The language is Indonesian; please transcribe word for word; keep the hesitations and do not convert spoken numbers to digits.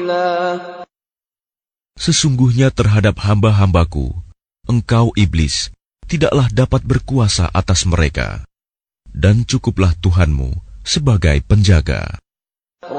Sesungguhnya terhadap hamba-hambaku, engkau iblis tidaklah dapat berkuasa atas mereka, dan cukuplah Tuhanmu sebagai penjaga.